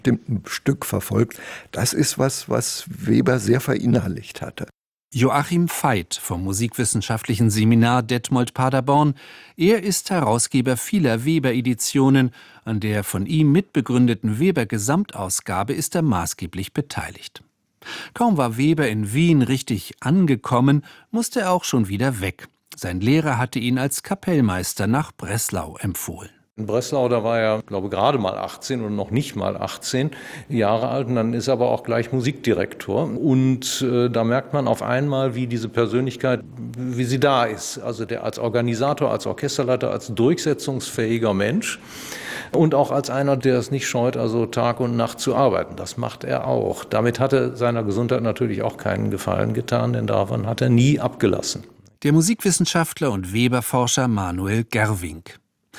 bestimmten Stück verfolgt. Das ist was Weber sehr verinnerlicht hatte. Joachim Veit vom Musikwissenschaftlichen Seminar Detmold-Paderborn. Er ist Herausgeber vieler Weber-Editionen. An der von ihm mitbegründeten Weber-Gesamtausgabe ist er maßgeblich beteiligt. Kaum war Weber in Wien richtig angekommen, musste er auch schon wieder weg. Sein Lehrer hatte ihn als Kapellmeister nach Breslau empfohlen. In Breslau, da war er, glaube ich, gerade mal 18 oder noch nicht mal 18 Jahre alt. Und dann ist er aber auch gleich Musikdirektor. Und da merkt man auf einmal, wie diese Persönlichkeit, wie sie da ist. Also der als Organisator, als Orchesterleiter, als durchsetzungsfähiger Mensch. Und auch als einer, der es nicht scheut, also Tag und Nacht zu arbeiten. Das macht er auch. Damit hat er seiner Gesundheit natürlich auch keinen Gefallen getan, denn davon hat er nie abgelassen. Der Musikwissenschaftler und Weber-Forscher Manuel Gerwing.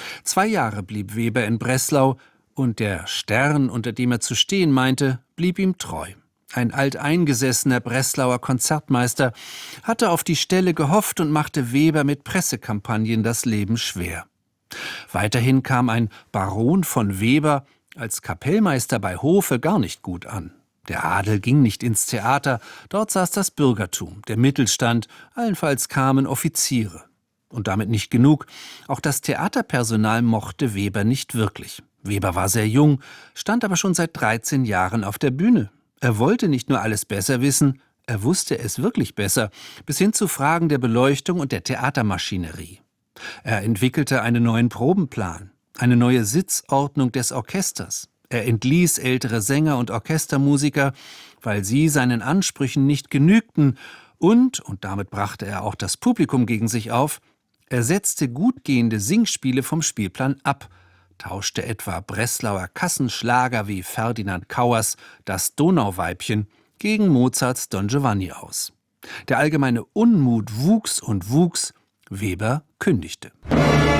2 Jahre blieb Weber in Breslau und der Stern, unter dem er zu stehen meinte, blieb ihm treu. Ein alteingesessener Breslauer Konzertmeister hatte auf die Stelle gehofft und machte Weber mit Pressekampagnen das Leben schwer. Weiterhin kam ein Baron von Weber als Kapellmeister bei Hofe gar nicht gut an. Der Adel ging nicht ins Theater, dort saß das Bürgertum, der Mittelstand, allenfalls kamen Offiziere. Und damit nicht genug, auch das Theaterpersonal mochte Weber nicht wirklich. Weber war sehr jung, stand aber schon seit 13 Jahren auf der Bühne. Er wollte nicht nur alles besser wissen, er wusste es wirklich besser, bis hin zu Fragen der Beleuchtung und der Theatermaschinerie. Er entwickelte einen neuen Probenplan, eine neue Sitzordnung des Orchesters. Er entließ ältere Sänger und Orchestermusiker, weil sie seinen Ansprüchen nicht genügten und damit brachte er auch das Publikum gegen sich auf, er setzte gut gehende Singspiele vom Spielplan ab, tauschte etwa Breslauer Kassenschlager wie Ferdinand Kauers Das Donauweibchen gegen Mozarts Don Giovanni aus. Der allgemeine Unmut wuchs und wuchs, Weber kündigte.